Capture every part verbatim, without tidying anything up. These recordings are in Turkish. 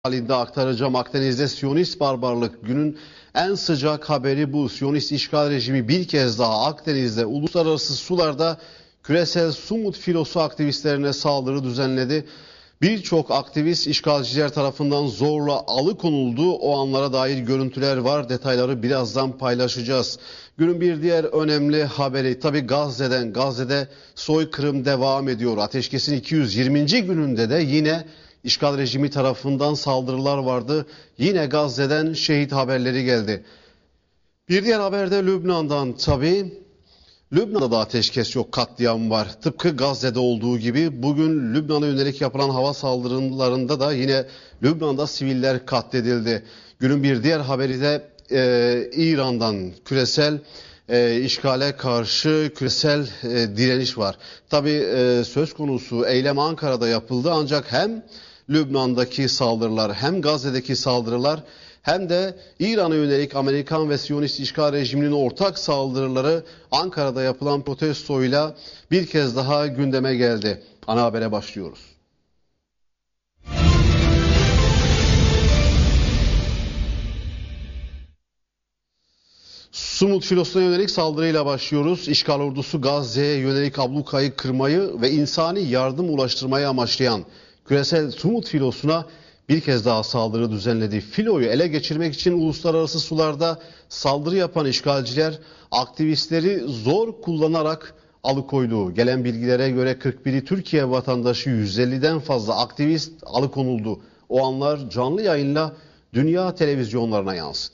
halinde aktaracağım. Akdeniz'de Siyonist barbarlık, günün en sıcak haberi bu. Siyonist işgal rejimi bir kez daha Akdeniz'de uluslararası sularda küresel Sumut filosu aktivistlerine saldırı düzenledi. Birçok aktivist işgalciler tarafından zorla alıkonuldu. O anlara dair görüntüler var. Detayları birazdan paylaşacağız. Günün bir diğer önemli haberi tabii Gazze'den. Gazze'de soykırım devam ediyor. Ateşkesin iki yüz yirminci gününde de yine işgal rejimi tarafından saldırılar vardı. Yine Gazze'den şehit haberleri geldi. Bir diğer haberde Lübnan'dan tabii. Lübnan'da da ateşkes yok, katliam var. Tıpkı Gazze'de olduğu gibi bugün Lübnan'a yönelik yapılan hava saldırılarında da yine Lübnan'da siviller katledildi. Günün bir diğer haberi de e, İran'dan küresel e, işgale karşı küresel e, direniş var. Tabii e, söz konusu eylem Ankara'da yapıldı ancak hem Lübnan'daki saldırılar hem Gazze'deki saldırılar hem de İran'a yönelik Amerikan ve Siyonist işgal rejiminin ortak saldırıları Ankara'da yapılan protestoyla bir kez daha gündeme geldi. Ana habere başlıyoruz. Sumut filosuna yönelik saldırıyla başlıyoruz. İşgal ordusu Gazze'ye yönelik ablukayı kırmayı ve insani yardım ulaştırmayı amaçlayan küresel Sumut filosuna bir kez daha saldırı düzenledi. Filoyu ele geçirmek için uluslararası sularda saldırı yapan işgalciler aktivistleri zor kullanarak alıkoydu. Gelen bilgilere göre kırk biri Türkiye vatandaşı, yüz elliden fazla aktivist alıkonuldu. O anlar canlı yayınla dünya televizyonlarına yansıdı.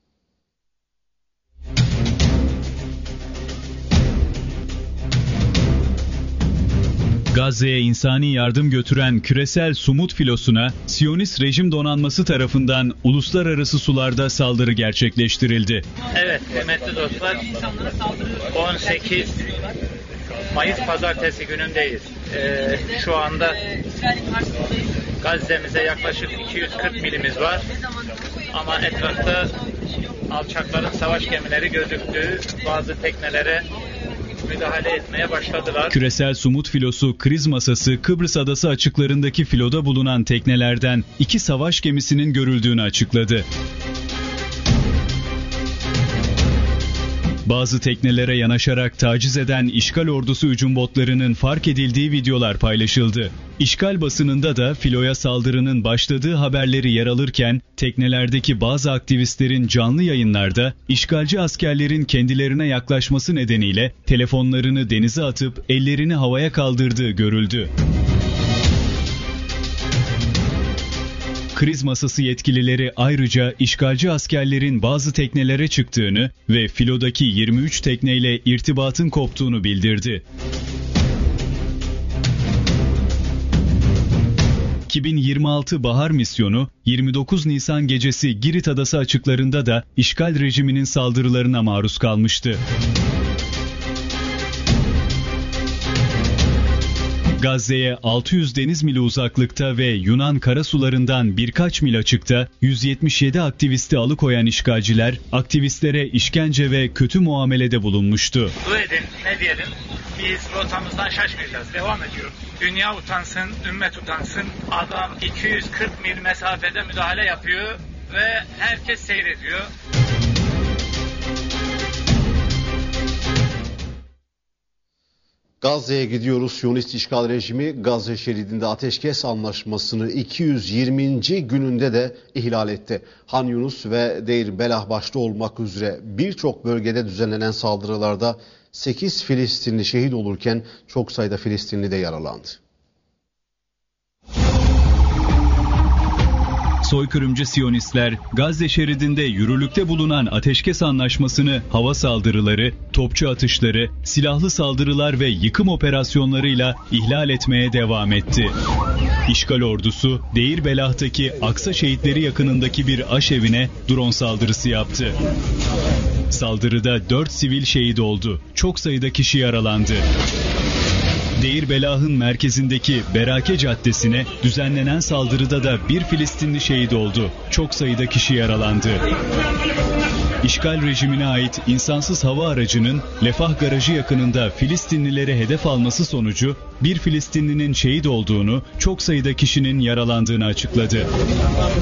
Gazze'ye insani yardım götüren küresel Sumut filosuna Siyonist rejim donanması tarafından uluslararası sularda saldırı gerçekleştirildi. Evet kıymetli dostlar, on sekiz Mayıs pazartesi günündeyiz. Ee, şu anda Gazze'mize yaklaşık iki yüz kırk milimiz var ama etrafta alçakların savaş gemileri gözüktü. Bazı teknelere müdahale etmeye başladılar. Küresel Sumut filosu kriz masası Kıbrıs adası açıklarındaki filoda bulunan teknelerden iki savaş gemisinin görüldüğünü açıkladı. Bazı teknelere yanaşarak taciz eden işgal ordusu hücum botlarının fark edildiği videolar paylaşıldı. İşgal basınında da filoya saldırının başladığı haberleri yer alırken teknelerdeki bazı aktivistlerin canlı yayınlarda işgalci askerlerin kendilerine yaklaşması nedeniyle telefonlarını denize atıp ellerini havaya kaldırdığı görüldü. Kriz masası yetkilileri ayrıca işgalci askerlerin bazı teknelere çıktığını ve filodaki yirmi üç tekneyle irtibatın koptuğunu bildirdi. iki bin yirmi altı Bahar Misyonu yirmi dokuz Nisan gecesi Girit Adası açıklarında da işgal rejiminin saldırılarına maruz kalmıştı. Gazze'ye altı yüz deniz mili uzaklıkta ve Yunan karasularından birkaç mil açıkta yüz yetmiş yedi aktivisti alıkoyan işgalciler aktivistlere işkence ve kötü muamelede bulunmuştu. Bu edin, ne diyelim, biz rotamızdan şaşmayacağız, devam ediyoruz. Dünya utansın, ümmet utansın, adam iki yüz kırk mil mesafede müdahale yapıyor ve herkes seyrediyor. Gazze'ye gidiyoruz. Siyonist işgal rejimi Gazze şeridinde ateşkes anlaşmasını iki yüz yirminci gününde de ihlal etti. Han Yunus ve Deir Belah başta olmak üzere birçok bölgede düzenlenen saldırılarda sekiz Filistinli şehit olurken çok sayıda Filistinli de yaralandı. Soykırımcı Siyonistler Gazze şeridinde yürürlükte bulunan ateşkes anlaşmasını hava saldırıları, topçu atışları, silahlı saldırılar ve yıkım operasyonlarıyla ihlal etmeye devam etti. İşgal ordusu Deir Belah'taki Aksa şehitleri yakınındaki bir aşevine drone saldırısı yaptı. Saldırıda dört sivil şehit oldu. Çok sayıda kişi yaralandı. Deir-Belah'ın merkezindeki Berake Caddesi'ne düzenlenen saldırıda da bir Filistinli şehit oldu. Çok sayıda kişi yaralandı. İşgal rejimine ait insansız hava aracının Lefah Garajı yakınında Filistinlileri hedef alması sonucu bir Filistinlinin şehit olduğunu, çok sayıda kişinin yaralandığını açıkladı.